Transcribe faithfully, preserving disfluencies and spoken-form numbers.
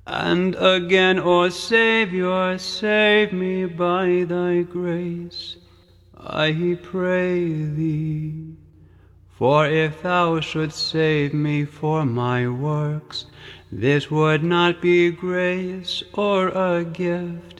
And again, O Saviour, save me by thy grace, I pray thee. For if thou shouldst save me for my works, this would not be grace or a gift,